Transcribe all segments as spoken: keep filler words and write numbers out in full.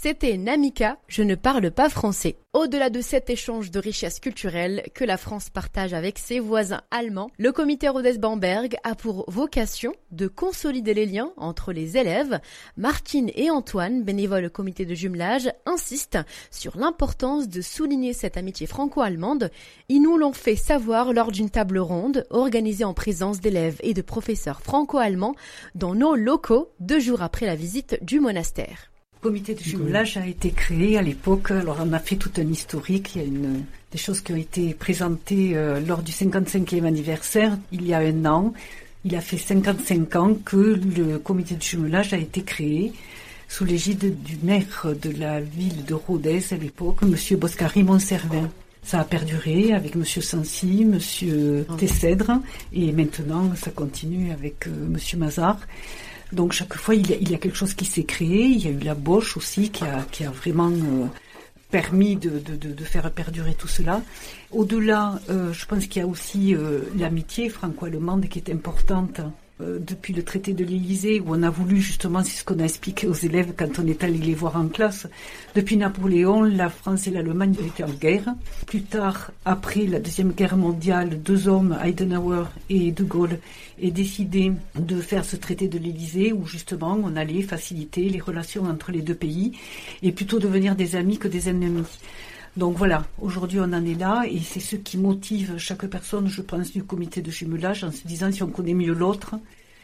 C'était Namika, je ne parle pas français. Au-delà de cet échange de richesses culturelles que la France partage avec ses voisins allemands, le comité Rodez-Bamberg a pour vocation de consolider les liens entre les élèves. Martine et Antoine, bénévoles au comité de jumelage, insistent sur l'importance de souligner cette amitié franco-allemande. Ils nous l'ont fait savoir lors d'une table ronde organisée en présence d'élèves et de professeurs franco-allemands dans nos locaux, deux jours après la visite du monastère. Le comité de jumelage a été créé à l'époque, alors on a fait tout un historique, il y a une, des choses qui ont été présentées euh, lors du cinquante-cinquième anniversaire, il y a un an. Il a fait cinquante-cinq ans que le comité de jumelage a été créé sous l'égide du maire de la ville de Rodez à l'époque, monsieur Boscari Montservin. Ça a perduré avec monsieur Sancy, monsieur Tessèdre, et maintenant ça continue avec euh, monsieur Mazard. Donc chaque fois, il y, a, il y a quelque chose qui s'est créé. Il y a eu la Bosch aussi qui a, qui a vraiment euh, permis de, de, de, de faire perdurer tout cela. Au-delà, euh, je pense qu'il y a aussi euh, l'amitié franco-allemande qui est importante euh, depuis le traité de l'Élysée, où on a voulu justement, c'est ce qu'on a expliqué aux élèves quand on est allé les voir en classe. Depuis Napoléon, la France et l'Allemagne étaient en guerre. Plus tard, après la Deuxième Guerre mondiale, deux hommes, Eisenhower et De Gaulle, aient décidé de faire ce traité de l'Élysée où justement on allait faciliter les relations entre les deux pays et plutôt devenir des amis que des ennemis. Donc voilà, aujourd'hui on en est là et c'est ce qui motive chaque personne, je pense, du comité de jumelage en se disant si on connaît mieux l'autre,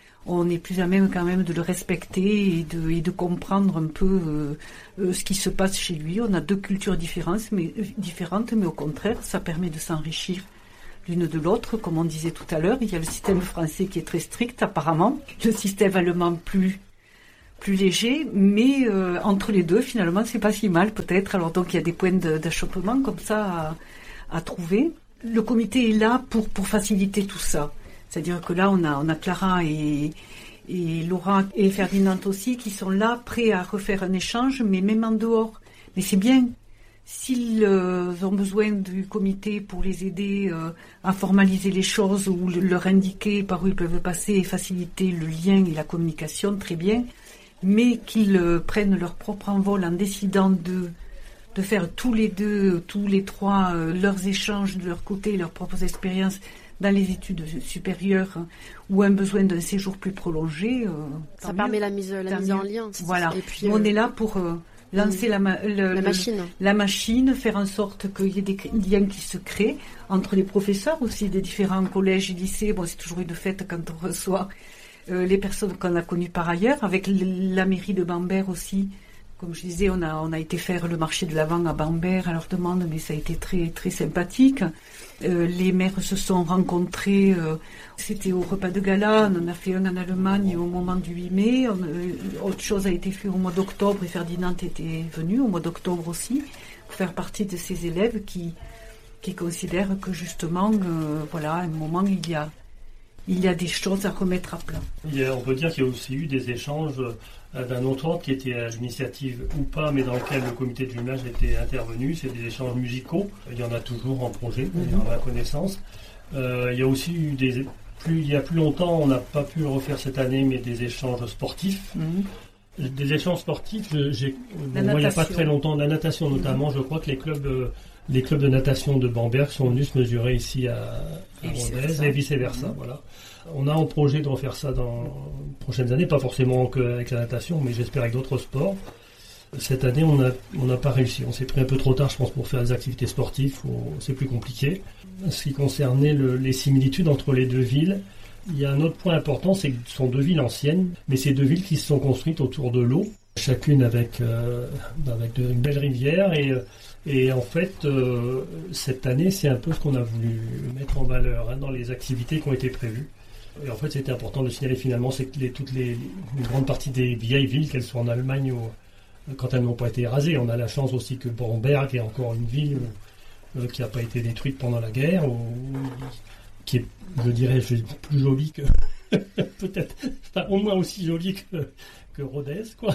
on est plus à même quand même de le respecter et de, et de comprendre un peu euh, euh, ce qui se passe chez lui. On a deux cultures différentes mais, euh, différentes, mais au contraire, ça permet de s'enrichir l'une de l'autre, comme on disait tout à l'heure. Il y a le système français qui est très strict apparemment, le système allemand plus plus léger, mais euh, entre les deux, finalement, c'est pas si mal peut-être. Alors donc il y a des points de, d'achoppement comme ça à, à trouver. Le comité est là pour pour faciliter tout ça. C'est-à-dire que là, on a on a Clara et et Laura et Ferdinand aussi qui sont là, prêts à refaire un échange, mais même en dehors. Mais c'est bien. S'ils euh, ont besoin du comité pour les aider euh, à formaliser les choses ou le, leur indiquer par où ils peuvent passer et faciliter le lien et la communication, très bien. Mais qu'ils euh, prennent leur propre envol en décidant de, de faire tous les deux, tous les trois, euh, leurs échanges de leur côté, leurs propres expériences dans les études supérieures hein, ou un besoin d'un séjour plus prolongé. Euh, Ça permet mieux. la mise, la mise en lien. Voilà. Et puis, on euh... est là pour... Euh, lancer la, ma- le, la machine. Le, la machine, faire en sorte qu'il y ait des liens qui se créent entre les professeurs aussi des différents collèges et lycées. Bon, c'est toujours une fête quand on reçoit euh, les personnes qu'on a connues par ailleurs. Avec l- la mairie de Bamberg aussi. Comme je disais, on a, on a été faire le marché de l'Avent à Bamberg à leur demande, mais ça a été très, très sympathique. Euh, les maires se sont rencontrés, euh, c'était au repas de gala, on en a fait un en Allemagne au moment du huit mai, on, euh, autre chose a été fait au mois d'octobre et Ferdinand était venu au mois d'octobre aussi, pour faire partie de ces élèves qui, qui considèrent que justement, euh, voilà, à un moment il y a, il y a des choses à remettre à plat. Il y a, on peut dire qu'il y a aussi eu des échanges d'un autre ordre qui était à l'initiative ou pas, mais dans lequel le comité de jumelage était intervenu. C'est des échanges musicaux. Il y en a toujours en projet, mm-hmm. à ma connaissance. Euh, il y a aussi eu des... Plus, il y a plus longtemps, on n'a pas pu le refaire cette année, mais des échanges sportifs. Mm-hmm. Des échanges sportifs, j'ai, bon, moi, il n'y a pas très longtemps, la natation notamment, mm-hmm. je crois que les clubs, euh, les clubs de natation de Bamberg sont venus se mesurer ici à, à Rodez et vice-versa. Mm-hmm. Voilà. On a en projet de refaire ça dans les prochaines années, pas forcément avec la natation, mais j'espère avec d'autres sports. Cette année, on n'a on n'a pas réussi. On s'est pris un peu trop tard, je pense, pour faire des activités sportives. Faut, c'est plus compliqué. Ce qui concernait le, les similitudes entre les deux villes, il y a un autre point important, c'est que ce sont deux villes anciennes, mais c'est deux villes qui se sont construites autour de l'eau, chacune avec, euh, avec de, une belle rivière. Et, et en fait, euh, cette année, c'est un peu ce qu'on a voulu mettre en valeur hein, dans les activités qui ont été prévues. Et en fait, c'était important de signaler finalement, c'est que les, toutes les, une grande partie des vieilles villes, qu'elles soient en Allemagne ou quand elles n'ont pas été rasées, on a la chance aussi que Bamberg est encore une ville où, euh, qui n'a pas été détruite pendant la guerre, ou, qui est, je dirais, plus jolie que peut-être, enfin, au moins aussi jolie que, que Rodez, quoi.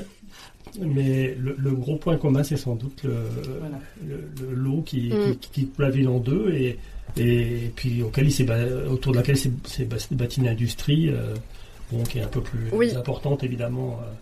Mais le, le gros point commun, c'est sans doute le, voilà. le, le, l'eau qui, mm. qui, qui coupe la ville en deux et Et puis auquel il s'est, autour de laquelle s'est bâtie une industrie euh, bon, qui est un peu plus oui. importante évidemment euh,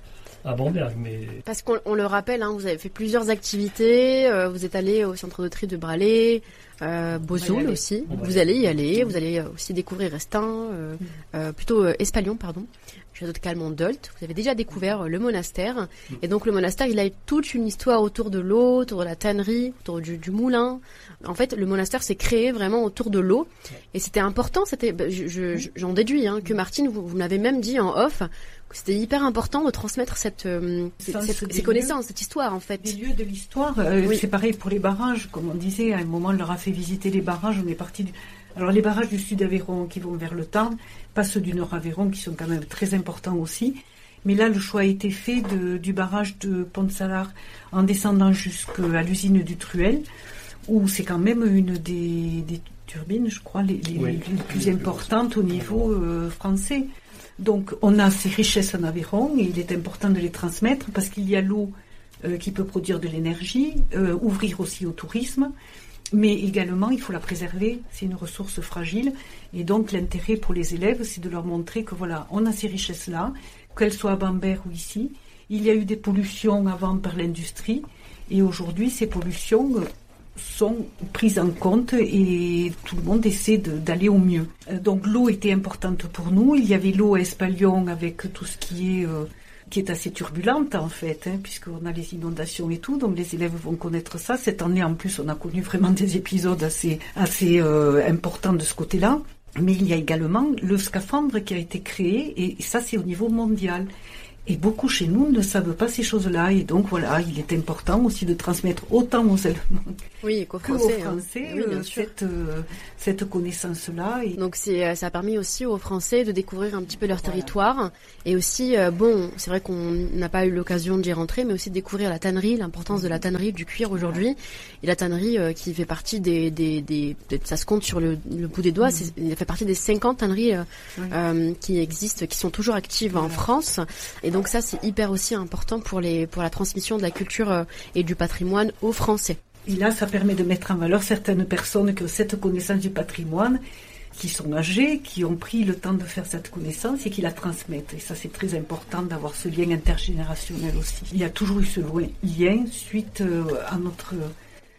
à Bamberg. Mais... Parce qu'on on le rappelle, hein, vous avez fait plusieurs activités, euh, vous êtes allé au centre de tri de Bralé, euh, Bozoul aussi, vous allez y aller, vous allez aussi découvrir Estin, euh, mmh. euh, plutôt euh, Espalion, pardon, château de Calmont-Dolt. Vous avez déjà découvert euh, le monastère, mmh. et donc le monastère, il a toute une histoire autour de l'eau, autour de la tannerie, autour du, du moulin. En fait, le monastère s'est créé vraiment autour de l'eau, et c'était important, c'était, je, je, j'en déduis, hein, que Martine, vous, vous m'avez même dit en off, que c'était hyper important de transmettre cette, euh, cette, cette ces connaissances, lieux, cette histoire en fait. Des lieux de l'histoire, euh, oui. C'est pareil pour les barrages, comme on disait, à un moment on leur a fait visiter les barrages, on est parti du... Alors les barrages du sud Aveyron qui vont vers le Tarn, pas ceux du nord Aveyron qui sont quand même très importants aussi, mais là le choix a été fait de, du barrage de Pont-de-Salars en descendant jusqu'à l'usine du Truel, où c'est quand même une des, des turbines, je crois, les, les, oui. les plus importantes au niveau euh, français. Donc, on a ces richesses en Aveyron et il est important de les transmettre parce qu'il y a l'eau euh, qui peut produire de l'énergie, euh, ouvrir aussi au tourisme, mais également, il faut la préserver, c'est une ressource fragile. Et donc, l'intérêt pour les élèves, c'est de leur montrer que voilà, on a ces richesses-là, qu'elles soient à Bamberg ou ici. Il y a eu des pollutions avant par l'industrie et aujourd'hui, ces pollutions... Euh, sont prises en compte et tout le monde essaie de, d'aller au mieux. Donc l'eau était importante pour nous. Il y avait l'eau à Espalion avec tout ce qui est, euh, qui est assez turbulente en fait, hein, puisqu'on a les inondations et tout, donc les élèves vont connaître ça. Cette année en plus on a connu vraiment des épisodes assez, assez euh, importants de ce côté-là. Mais il y a également le scaphandre qui a été créé et ça c'est au niveau mondial. Et beaucoup chez nous ne savent pas ces choses-là. Et donc, voilà, il est important aussi de transmettre autant aux Allemands oui, qu'aux Français, qu'aux Français hein. oui, bien euh, sûr. cette, euh, cette connaissance-là. Et... Donc, c'est, ça a permis aussi aux Français de découvrir un petit peu leur voilà. territoire. Et aussi, euh, bon, c'est vrai qu'on n'a pas eu l'occasion d'y rentrer, mais aussi de découvrir la tannerie, l'importance de la tannerie, du cuir aujourd'hui. Voilà. Et la tannerie euh, qui fait partie des, des, des, des... Ça se compte sur le, le bout des doigts. Mmh. C'est, il fait partie des cinquante tanneries euh, oui. euh, qui existent, qui sont toujours actives voilà. en France. Et donc ça, c'est hyper aussi important pour, les, pour la transmission de la culture euh, et du patrimoine aux Français. Et là, ça permet de mettre en valeur certaines personnes qui ont cette connaissance du patrimoine, qui sont âgées, qui ont pris le temps de faire cette connaissance et qui la transmettent. Et ça, c'est très important d'avoir ce lien intergénérationnel aussi. Il y a toujours eu ce lien suite euh, à notre euh,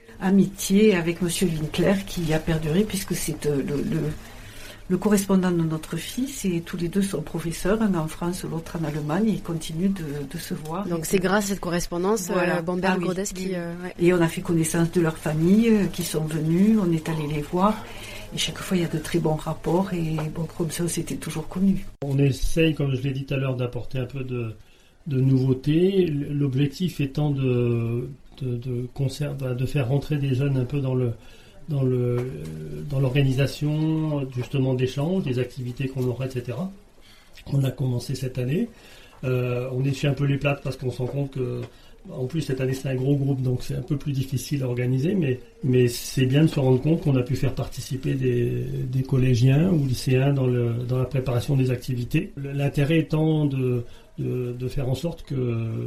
amitié avec Monsieur Winkler qui a perduré puisque c'est euh, le... le Le correspondant de notre fils et tous les deux sont professeurs, un en France, l'autre en Allemagne, et ils continuent de, de se voir. Donc c'est grâce à cette correspondance, voilà. euh, Bamberg-Rodez ah, oui. qui... Euh, ouais. Et on a fait connaissance de leurs familles euh, qui sont venues, on est allé les voir, et chaque fois il y a de très bons rapports, et bon, comme ça c'était toujours connu. On essaye, comme je l'ai dit tout à l'heure, d'apporter un peu de, de nouveauté, l'objectif étant de, de, de, conserve, de faire rentrer des jeunes un peu dans le... dans le dans l'organisation justement d'échanges, des activités qu'on aura, et cetera. On a commencé cette année. Euh, on essuie un peu les plates parce qu'on se rend compte que, en plus cette année c'est un gros groupe, donc c'est un peu plus difficile à organiser, mais, mais c'est bien de se rendre compte qu'on a pu faire participer des, des collégiens ou lycéens dans, le, dans la préparation des activités. L'intérêt étant de, de, de faire en sorte que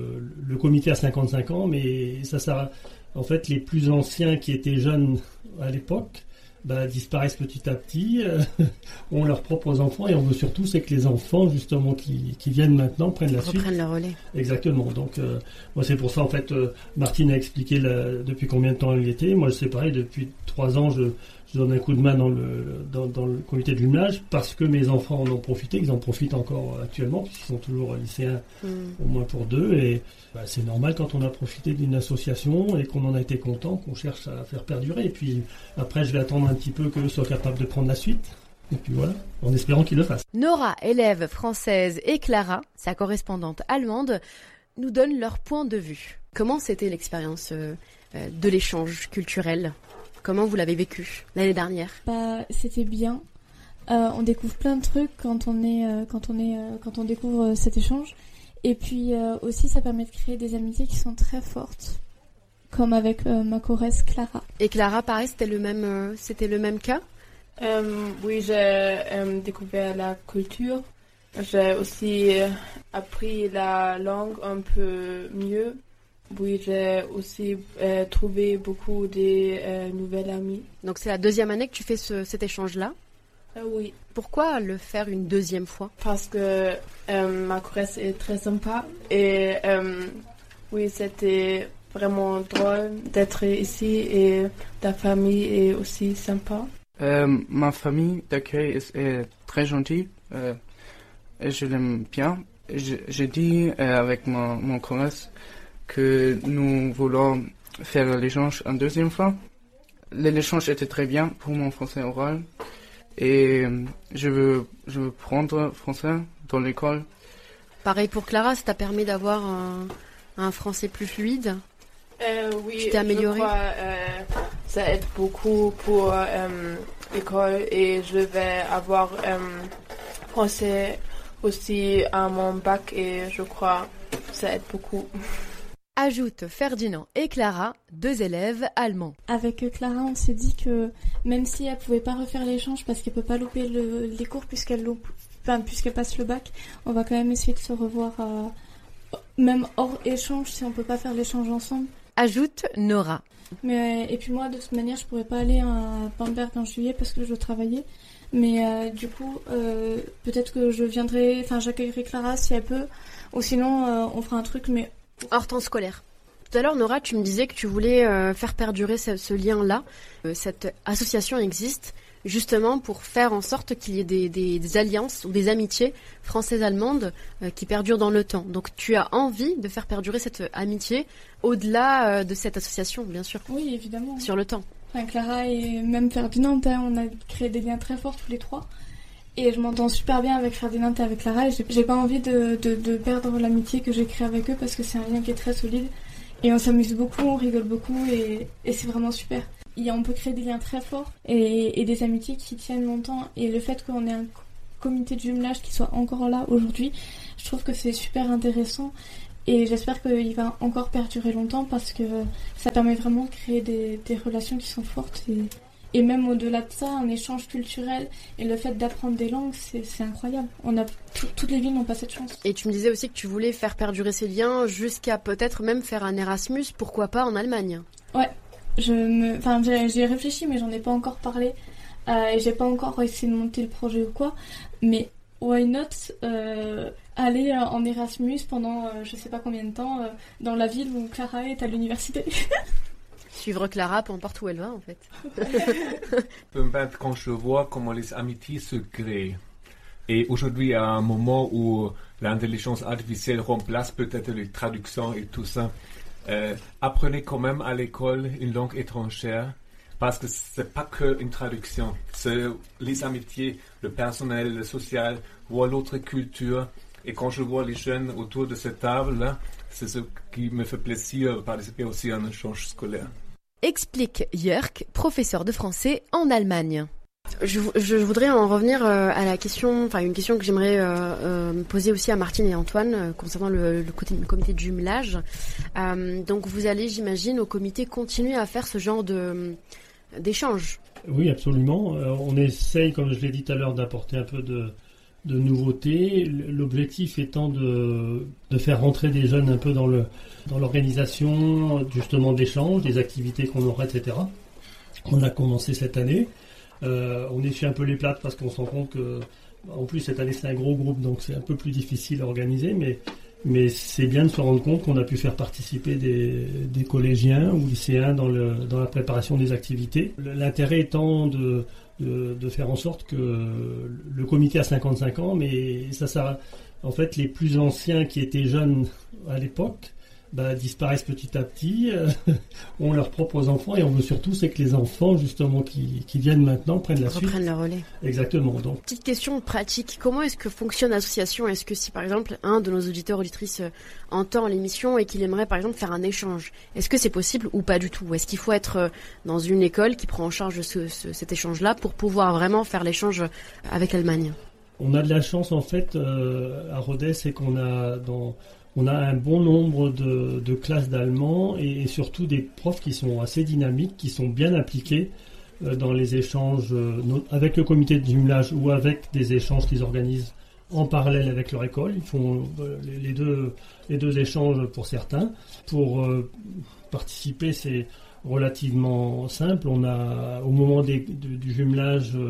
le comité a cinquante-cinq ans, mais ça, ça en fait les plus anciens qui étaient jeunes à l'époque bah, disparaissent petit à petit, euh, ont leurs propres enfants et on veut surtout c'est que les enfants justement qui, qui viennent maintenant prennent la suite. Reprennent le relais. Exactement. Donc euh, moi c'est pour ça en fait euh, Martine a expliqué la, depuis combien de temps elle y était. Moi c'est pareil, depuis trois ans je, je donne un coup de main dans le, dans, dans le comité de jumelage parce que mes enfants en ont profité, ils en profitent encore actuellement puisqu'ils sont toujours lycéens mmh. au moins pour deux et bah, c'est normal quand on a profité d'une association et qu'on en a été content, qu'on cherche à faire perdurer. Et puis après, je vais attendre un petit peu qu'eux soient capables de prendre la suite. Et puis voilà, en espérant qu'ils le fassent. Nora, élève française, et Clara, sa correspondante allemande, nous donnent leur point de vue. Comment c'était l'expérience euh, de l'échange culturel ? Comment vous l'avez vécu l'année dernière ? Bah, c'était bien. Euh, on découvre plein de trucs quand on est, euh, quand on est, euh, quand on découvre euh, cet échange. Et puis euh, aussi, ça permet de créer des amitiés qui sont très fortes, comme avec euh, ma choresse Clara. Et Clara, pareil, c'était le même, euh, c'était le même cas ? euh, Oui, j'ai euh, découvert la culture. J'ai aussi euh, appris la langue un peu mieux. Oui, j'ai aussi euh, trouvé beaucoup de euh, nouvelles amies. Donc c'est la deuxième année que tu fais ce, cet échange-là ? Euh, oui. Pourquoi le faire une deuxième fois? Parce que euh, ma Corrèze est très sympa et euh, oui, c'était vraiment drôle d'être ici et la famille est aussi sympa. Euh, ma famille d'accueil est, est très gentille euh, et je l'aime bien. Je, je dis euh, avec mon, mon Corrèze que nous voulons faire l'échange une deuxième fois. L'échange était très bien pour mon français oral et je veux, je veux prendre français dans l'école. Pareil pour Clara, ça t'a permis d'avoir un, un français plus fluide? Euh, oui, tu t'es améliorée? Je crois, euh, ça aide beaucoup pour euh, l'école et je vais avoir euh, français aussi à mon bac et je crois que ça aide beaucoup. Ajoute Ferdinand et Clara, deux élèves allemands. Avec Clara, on s'est dit que même si elle pouvait pas refaire l'échange parce qu'elle peut pas louper le, les cours puisqu'elle loupe, enfin, puisqu'elle passe le bac, on va quand même essayer de se revoir, euh, même hors échange si on peut pas faire l'échange ensemble. Ajoute Nora. Mais, et puis moi, de toute manière, je pourrais pas aller à Bamberg en juillet parce que je travaillais. Mais euh, du coup, euh, peut-être que je viendrai, enfin j'accueillerai Clara si elle peut, ou sinon euh, on fera un truc, mais hors temps scolaire. Tout à l'heure, Nora, tu me disais que tu voulais euh, faire perdurer ce, ce lien-là. Euh, cette association existe justement pour faire en sorte qu'il y ait des, des, des alliances ou des amitiés françaises-allemandes euh, qui perdurent dans le temps. Donc tu as envie de faire perdurer cette amitié au-delà euh, de cette association, bien sûr. Oui, évidemment. Sur le temps. Enfin, Clara et même Ferdinand, hein, on a créé des liens très forts tous les trois. Et je m'entends super bien avec Ferdinand et avec Clara. Et j'ai, j'ai pas envie de, de, de perdre l'amitié que j'ai créée avec eux parce que c'est un lien qui est très solide. Et on s'amuse beaucoup, on rigole beaucoup et, et c'est vraiment super. Il y a, on peut créer des liens très forts et, et des amitiés qui tiennent longtemps. Et le fait qu'on ait un comité de jumelage qui soit encore là aujourd'hui, je trouve que c'est super intéressant. Et j'espère qu'il va encore perdurer longtemps parce que ça permet vraiment de créer des, des relations qui sont fortes. Et, et même au-delà de ça, un échange culturel et le fait d'apprendre des langues, c'est, c'est incroyable. On a, tout, toutes les villes n'ont pas cette chance. Et tu me disais aussi que tu voulais faire perdurer ces liens jusqu'à peut-être même faire un Erasmus, pourquoi pas en Allemagne? Ouais, je me, enfin, j'ai, j'ai réfléchi mais j'en ai pas encore parlé. Euh, et j'ai pas encore essayé de monter le projet ou quoi. Mais why not euh, aller en Erasmus pendant euh, je sais pas combien de temps euh, dans la ville où Clara est à l'université. Suivre Clara, peu importe où elle va en fait. Quand je vois comment les amitiés se créent, et aujourd'hui à un moment où l'intelligence artificielle remplace peut-être les traductions et tout ça, euh, apprenez quand même à l'école une langue étrangère, parce que c'est pas que une traduction, c'est les amitiés, le personnel, le social, voir l'autre culture. Et quand je vois les jeunes autour de cette table-là, c'est ce qui me fait plaisir de participer aussi à un échange scolaire. Explique Jörg, professeur de français en Allemagne. Je, je voudrais en revenir euh, à la question, enfin une question que j'aimerais euh, euh, poser aussi à Martine et Antoine euh, concernant le, le, côté, le comité de jumelage. Euh, donc vous allez, j'imagine, au comité continuer à faire ce genre de d'échange. Oui, absolument. Euh, on essaye, comme je l'ai dit tout à l'heure, d'apporter un peu de de nouveautés, l'objectif étant de, de faire rentrer des jeunes un peu dans le dans l'organisation justement d'échanges, des activités qu'on aura, et cetera. On a commencé cette année. Euh, on essuie un peu les plates parce qu'on se rend compte que, en plus cette année c'est un gros groupe, donc c'est un peu plus difficile à organiser, mais mais c'est bien de se rendre compte qu'on a pu faire participer des, des collégiens ou lycéens dans le dans la préparation des activités. L'intérêt étant de De, de faire en sorte que le comité a cinquante-cinq ans, mais ça, ça, en fait, les plus anciens qui étaient jeunes à l'époque, bah, disparaissent petit à petit, euh, ont leurs propres enfants, et on veut surtout, c'est que les enfants, justement, qui, qui viennent maintenant, prennent la Reprennent suite. le relais. Exactement. Donc. Petite question pratique, comment est-ce que fonctionne l'association? Est-ce que si, par exemple, un de nos auditeurs auditrices entend l'émission et qu'il aimerait, par exemple, faire un échange, est-ce que c'est possible ou pas du tout? Est-ce qu'il faut être dans une école qui prend en charge ce, ce, cet échange-là pour pouvoir vraiment faire l'échange avec l'Allemagne? On a de la chance, en fait, euh, à Rodez, c'est qu'on a dans... On a un bon nombre de, de classes d'allemand et, et surtout des profs qui sont assez dynamiques, qui sont bien impliqués euh, dans les échanges euh, avec le comité de jumelage ou avec des échanges qu'ils organisent en parallèle avec leur école. Ils font euh, les, les, deux, les deux échanges pour certains. Pour euh, participer, c'est relativement simple. On a, au moment des, de, du jumelage, euh,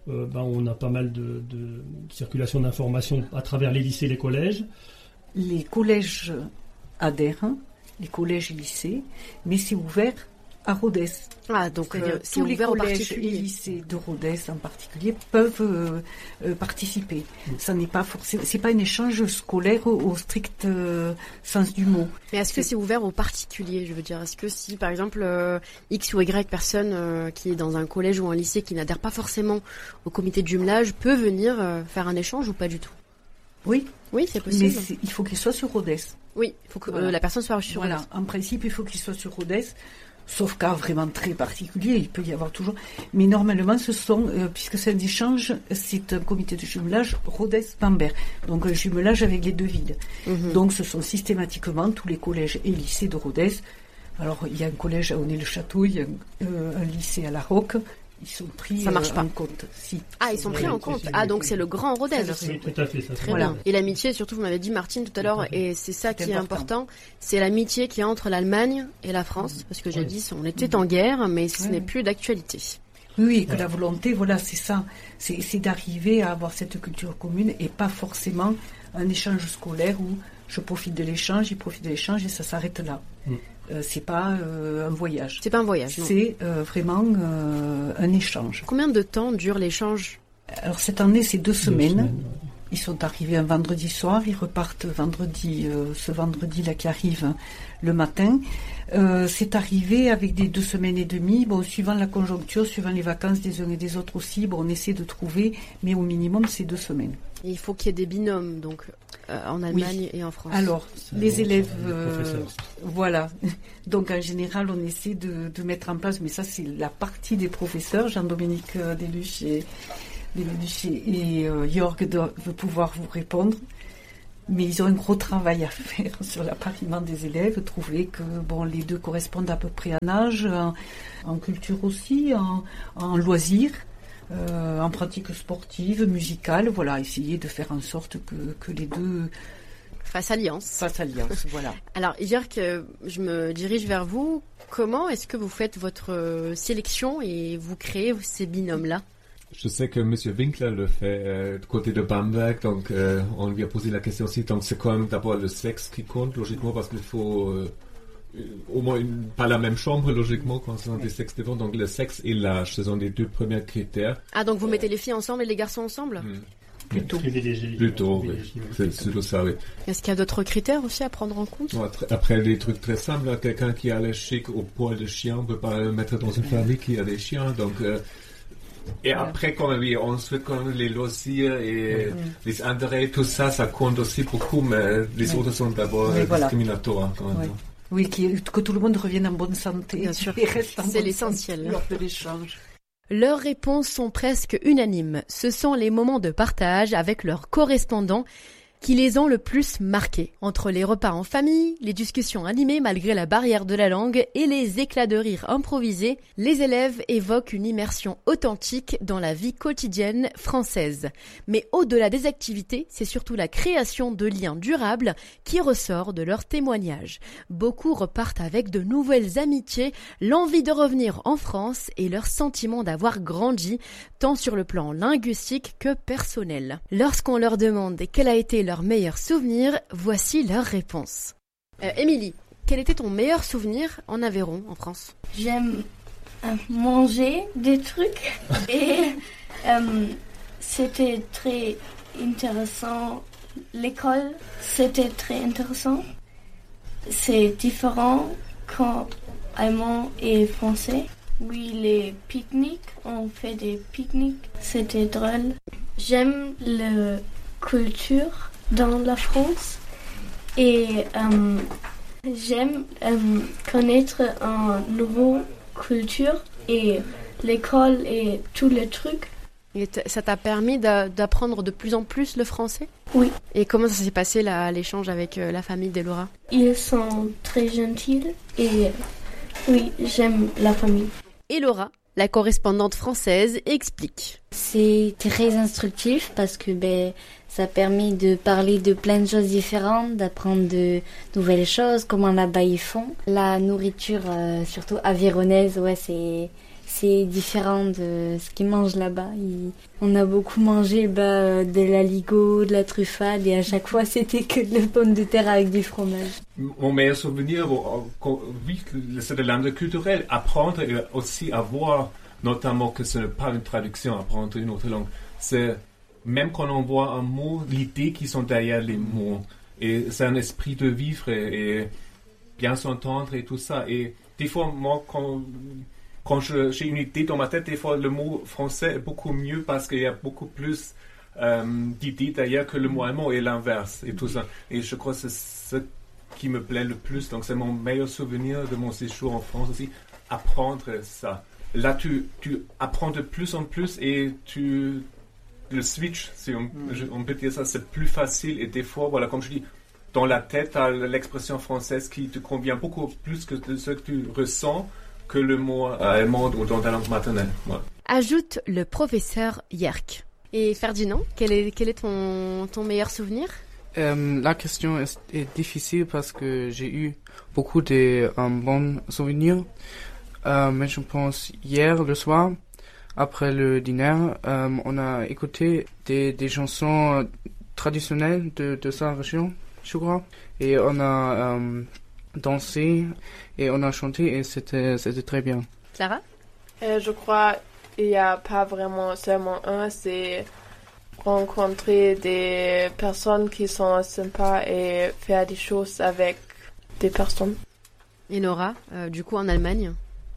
euh, ben, on a pas mal de, de circulation d'informations à travers les lycées et les collèges. Les collèges adhèrent, les collèges et lycées, mais c'est ouvert à Rodez. Ah, donc euh, c'est tous les ouvert aux collèges et particuliers. lycées de Rodez en particulier peuvent euh, euh, participer. Mm. Ça n'est pas forcément, c'est pas un échange scolaire au, au strict euh, sens du mot. Mais est-ce que C'est- c'est ouvert aux particuliers? Je veux dire, est-ce que si, par exemple, euh, X ou Y personne euh, qui est dans un collège ou un lycée qui n'adhère pas forcément au comité de jumelage peut venir euh, faire un échange ou pas du tout? Oui, Oui, c'est mais possible. c'est- il faut qu'il soit sur Rodez. Oui, il faut que Voilà. euh, la personne soit sur Voilà, en principe, il faut qu'il soit sur Rodez, sauf cas vraiment très particulier, il peut y avoir toujours. Mais normalement, ce sont, euh, puisque c'est un échange, c'est un comité de jumelage Rodez-Bamberg. Donc un jumelage avec les deux villes. Mhm. Donc ce sont systématiquement tous les collèges et lycées de Rodez. Alors il y a un collège à Onet-le-Château, il y a un, euh, un lycée à La Roque. Ils sont pris Ça marche euh, pas. en compte. Si. Ah, ils sont pris Oui, en c'est- compte. c'est- Ah, donc c'est le grand Rodez. C'est le- Oui, tout à fait. Ça, Très c'est- Voilà. bien. Et l'amitié, surtout, vous m'avez dit, Martine, tout à l'heure, Tout à fait. et c'est ça C'est qui est important. important, c'est l'amitié qui est entre l'Allemagne et la France, parce que jadis, on était en guerre, mais ce Ouais, n'est ouais. plus d'actualité. Oui, et que Voilà. la volonté, voilà, c'est ça. C'est c'est d'arriver à avoir cette culture commune et pas forcément un échange scolaire où je profite de l'échange, il profite de l'échange et ça s'arrête là. Mm. Euh, c'est pas euh, un voyage. C'est pas un voyage, non. C'est euh, vraiment euh, un échange. Combien de temps dure l'échange? Alors cette année, c'est deux Deux semaines. semaines, ouais. Ils sont arrivés un vendredi soir, ils repartent vendredi, euh, ce vendredi-là qui arrive le matin. Euh, c'est arrivé avec des deux semaines et demie. Bon, suivant la conjoncture, suivant les vacances des uns et des autres aussi, bon, on essaie de trouver, mais au minimum, c'est deux semaines. Il faut qu'il y ait des binômes, donc, euh, en Allemagne et en France. Alors, Ça, les bon, ça, élèves, les euh, professeurs. voilà. Donc en général, on essaie de, de mettre en place, mais ça c'est la partie des professeurs. Jean-Dominique euh, Deluche et, Deluche et euh, Jörg doivent pouvoir vous répondre. Mais ils ont un gros travail à faire sur l'appariement des élèves, trouver que bon, les deux correspondent à peu près en âge, en, en culture aussi, en, en loisirs. Euh, en pratique sportive, musicale, voilà, essayer de faire en sorte que, que les deux Face alliance. fassent alliance, voilà. Alors, Jörg, euh, je me dirige vers vous. Comment est-ce que vous faites votre euh, sélection et vous créez ces binômes-là? Je sais que Monsieur Winkler le fait euh, du côté de Bamberg, donc euh, on lui a posé la question aussi. Donc c'est quand même d'abord le sexe qui compte, logiquement, parce qu'il faut euh, au moins une, pas la même chambre, logiquement, quand ce sont des sexes différents. Donc le sexe et l'âge, ce sont les deux premiers critères. Ah, donc vous mettez les filles ensemble et les garçons ensemble? Hmm. Plutôt. Privilégié. Plutôt, oui. Privilégié, oui. C'est c'est tout ça, oui. Est-ce qu'il y a d'autres critères aussi à prendre en compte? Bon, après, après, des trucs très simples, hein, quelqu'un qui a les chic au poil de chien, on peut pas le mettre dans une famille qui a des chiens, donc... Euh, et après, quand même, oui, ensuite, quand même, les loisirs et les intérêts, tout ça, ça compte aussi beaucoup, mais les Oui. autres sont d'abord Oui, euh, voilà. discriminatoires, quand même. Oui. Oui, qui- que tout le monde revienne en bonne santé. Bien sûr. Et reste en C'est bonne l'essentiel. santé lors de l'échange. Leurs réponses sont presque unanimes. Ce sont les moments de partage avec leurs correspondants qui les ont le plus marqués. Entre les repas en famille, les discussions animées malgré la barrière de la langue et les éclats de rire improvisés, les élèves évoquent une immersion authentique dans la vie quotidienne française. Mais au-delà des activités, c'est surtout la création de liens durables qui ressort de leurs témoignages. Beaucoup repartent avec de nouvelles amitiés, l'envie de revenir en France et leur sentiment d'avoir grandi, tant sur le plan linguistique que personnel. Lorsqu'on leur demande quel a été leur meilleur souvenir, voici leur réponse. Euh, Émilie, quel était ton meilleur souvenir en Aveyron, en France? J'aime euh, manger des trucs et euh, c'était très intéressant. L'école, c'était très intéressant. C'est différent quand allemand et français. Oui, les pique-niques, on fait des pique-niques, c'était drôle. J'aime la culture dans la France et euh, j'aime euh, connaître une nouvelle culture et l'école et tous les trucs. Et t- ça t'a permis d'a- d'apprendre de plus en plus le français? Oui. Et comment ça s'est passé là, l'échange avec euh, la famille d'Elora? Ils sont très gentils et oui, j'aime la famille. Elora, la correspondante française, explique. C'est très instructif parce que ben, ça permet de parler de plein de choses différentes, d'apprendre de nouvelles choses, comment là-bas ils font. La nourriture, euh, surtout avéronaise, ouais, c'est, c'est différent de ce qu'ils mangent là-bas. Ils... On a beaucoup mangé bah, de l'aligot, de la truffade, et à chaque fois, c'était que de la pomme de terre avec du fromage. Mon meilleur souvenir, oui, c'est de l'âme culturelle. Apprendre et aussi avoir, notamment que ce n'est pas une traduction, apprendre une autre langue. C'est, même quand on voit un mot, l'idée qui sont derrière les mots. Et c'est un esprit de vivre et, et bien s'entendre et tout ça. Et des fois, moi, quand, quand je, j'ai une idée dans ma tête, des fois, le mot français est beaucoup mieux parce qu'il y a beaucoup plus euh, d'idées derrière que le mot allemand et l'inverse et tout ça. Et je crois que c'est ce qui me plaît le plus. Donc, c'est mon meilleur souvenir de mon séjour en France aussi, apprendre ça. Là, tu, tu apprends de plus en plus et tu... Le switch, si on, mm. on peut dire ça, c'est plus facile. Et des fois, voilà, comme je dis, dans la tête, tu as l'expression française qui te convient beaucoup plus que de ce que tu ressens que le mot allemand ou dans ta langue maternelle. Voilà. Ajoute le professeur Yerk. Et Ferdinand, quel est, quel est ton, ton meilleur souvenir? euh, La question est, est difficile parce que j'ai eu beaucoup de um, bons souvenirs. Euh, mais je pense hier, le soir, après le dîner, euh, on a écouté des, des chansons traditionnelles de, de sa région, je crois. Et on a euh, dansé et on a chanté et c'était, c'était très bien. Clara? euh, Je crois qu'il n'y a pas vraiment seulement un, c'est rencontrer des personnes qui sont sympas et faire des choses avec des personnes. Et Nora, euh, du coup en Allemagne?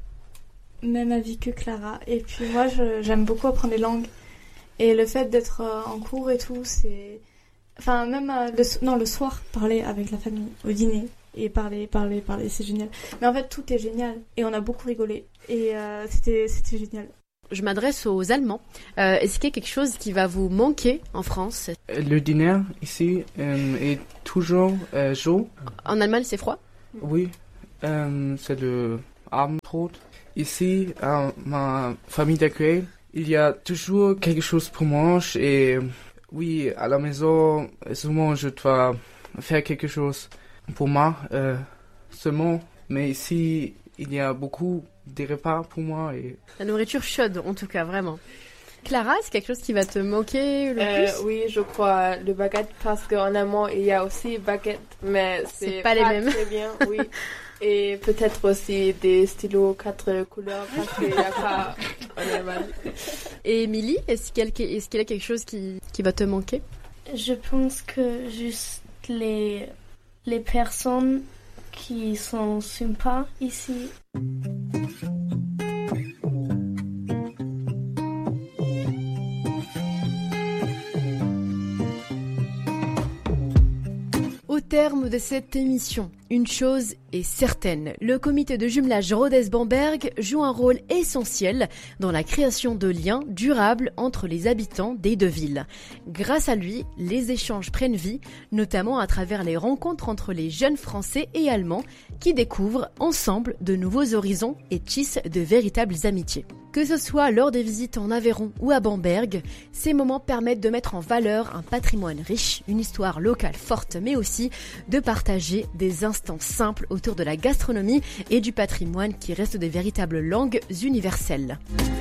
Même avis que Clara. Et puis moi, je, j'aime beaucoup apprendre les langues. Et le fait d'être euh, en cours et tout, c'est... Enfin, même euh, le, non, le soir, parler avec la famille, au dîner. Et parler, parler, parler, c'est génial. Mais en fait, tout est génial. Et on a beaucoup rigolé. Et euh, c'était, c'était génial. Je m'adresse aux Allemands. Euh, est-ce qu'il y a quelque chose qui va vous manquer en France? Le dîner ici euh, est toujours euh, chaud. En Allemagne, c'est froid? Oui, euh, c'est le Abendbrot. Ici, à ma famille d'accueil, il y a toujours quelque chose pour manger et oui, à la maison, souvent je dois faire quelque chose pour moi euh, seulement. Mais ici, il y a beaucoup de repas pour moi. Et... La nourriture chaude, en tout cas, vraiment. Clara, c'est quelque chose qui va te manquer le euh, plus? Oui, je crois le baguette parce qu'en allemand, il y a aussi baguette, mais c'est, c'est pas, pas les mêmes. Très bien, oui. Et peut-être aussi des stylos quatre couleurs parce qu'il n'y a pas en Allemagne. Et Émilie, est-ce qu'il, y a, est-ce qu'il y a quelque chose qui, qui va te manquer? Je pense que juste les, les personnes qui sont sympas ici. Au terme de cette émission, une chose est certaine, le comité de jumelage Rodez-Bamberg joue un rôle essentiel dans la création de liens durables entre les habitants des deux villes. Grâce à lui, les échanges prennent vie, notamment à travers les rencontres entre les jeunes Français et Allemands qui découvrent ensemble de nouveaux horizons et tissent de véritables amitiés. Que ce soit lors des visites en Aveyron ou à Bamberg, ces moments permettent de mettre en valeur un patrimoine riche, une histoire locale forte, mais aussi de partager des instants simples autour de la gastronomie et du patrimoine qui restent des véritables langues universelles.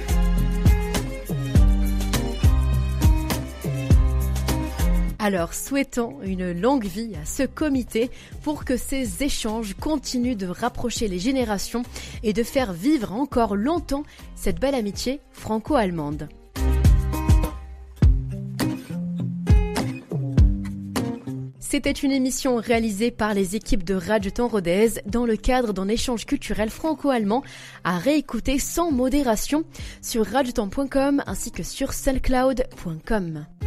Alors, souhaitons une longue vie à ce comité pour que ces échanges continuent de rapprocher les générations et de faire vivre encore longtemps cette belle amitié franco-allemande. C'était une émission réalisée par les équipes de Radio Temps Rodez dans le cadre d'un échange culturel franco-allemand à réécouter sans modération sur radiotemps point com ainsi que sur soundcloud point com.